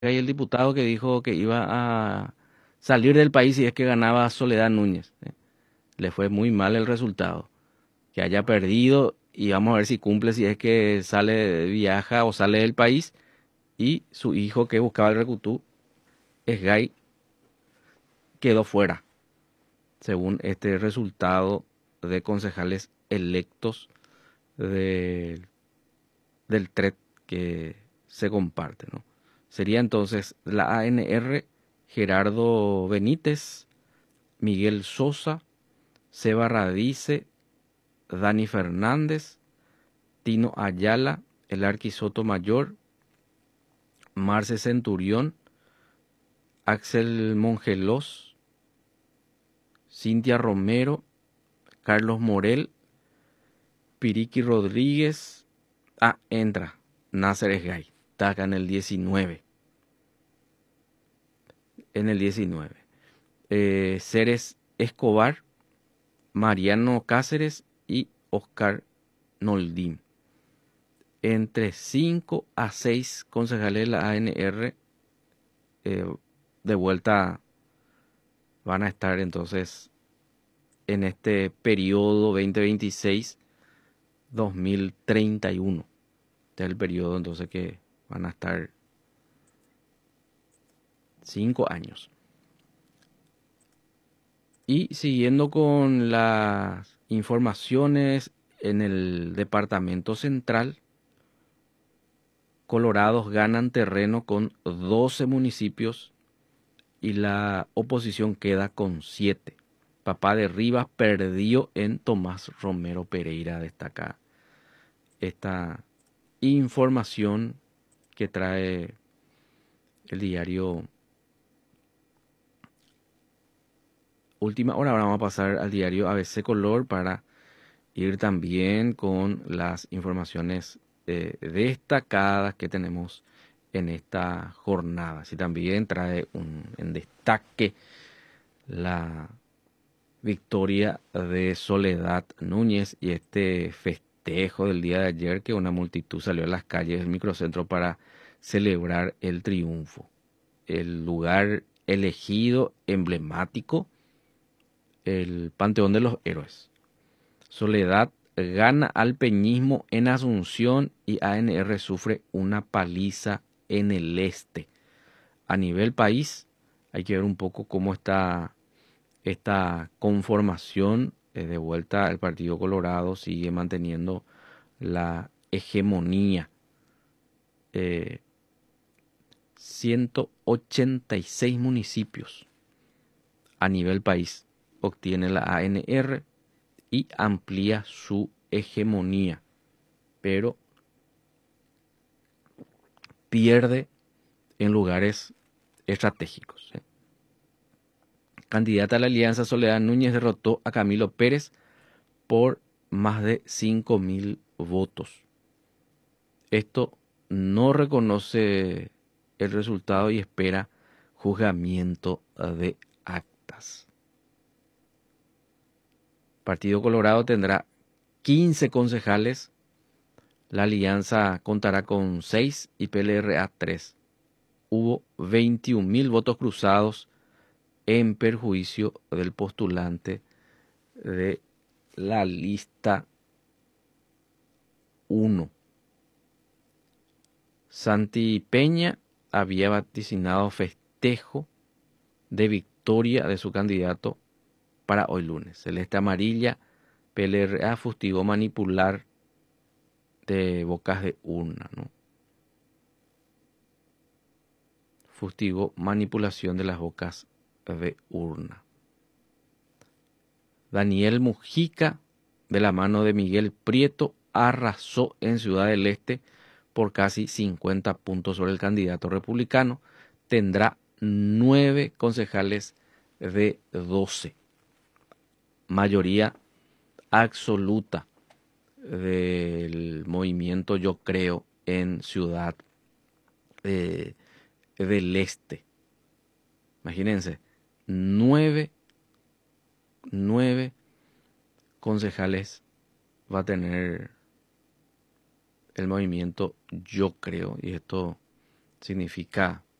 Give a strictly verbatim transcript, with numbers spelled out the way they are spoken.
Hay el diputado que dijo que iba a salir del país si es que ganaba Soledad Núñez. ¿eh? Le fue muy mal el resultado. Que haya perdido y vamos a ver si cumple, si es que sale, viaja o sale del país. Y su hijo que buscaba el Recutú, Esgay, quedó fuera, según este resultado de concejales electos de- del T R E T que se comparte, ¿no? Sería entonces la A N R, Gerardo Benítez, Miguel Sosa, Seba Radice, Dani Fernández, Tino Ayala, el Arquisoto Mayor, Marce Centurión, Axel Mongelos, Cintia Romero, Carlos Morel, Piriqui Rodríguez. Ah, entra. Nasser Esgay. Está acá en el diecinueve. En el diecinueve. Eh, Ceres Escobar, Mariano Cáceres y Oscar Noldín. Entre cinco a seis concejales de la A N R eh, de vuelta van a estar entonces en este periodo dos mil veintiséis dos mil treinta y uno. Este es el periodo entonces que van a estar cinco años. Y siguiendo con las informaciones en el departamento central, Colorados ganan terreno con doce municipios y la oposición queda con siete. Papá de Rivas perdió en Tomás Romero Pereira, destaca esta información que trae el diario Última Hora. Ahora vamos a pasar al diario A B C Color para ir también con las informaciones eh, destacadas que tenemos en esta jornada. Así también trae un, en destaque la victoria de Soledad Núñez y este festejo del día de ayer que una multitud salió a las calles del microcentro para celebrar el triunfo. El lugar elegido, emblemático, el Panteón de los Héroes. Soledad gana al peñismo en Asunción y A N R sufre una paliza en el este. A nivel país, hay que ver un poco cómo está esta conformación. Eh, de vuelta, el Partido Colorado sigue manteniendo la hegemonía. Eh, ciento ochenta y seis municipios a nivel país obtiene la A N R y amplía su hegemonía, pero pierde en lugares estratégicos. ¿eh? Candidata a la Alianza, Soledad Núñez derrotó a Camilo Pérez por más de cinco mil votos. Esto no reconoce el resultado y espera juzgamiento de actas. Partido Colorado tendrá quince concejales. La alianza contará con seis y P L R A tres. Hubo veintiún mil votos cruzados en perjuicio del postulante de la lista uno. Santi Peña había vaticinado festejo de victoria de su candidato para hoy lunes. Celeste Amarilla, P L R A fustigó manipular de bocas de urna, ¿no? Fustigó manipulación de las bocas de urna. Daniel Mujica, de la mano de Miguel Prieto, arrasó en Ciudad del Este por casi cincuenta puntos sobre el candidato republicano. Tendrá nueve concejales de doce. Mayoría absoluta del movimiento Yo Creo en Ciudad eh, del Este. Imagínense, nueve, nueve concejales va a tener el movimiento Yo Creo, y esto significa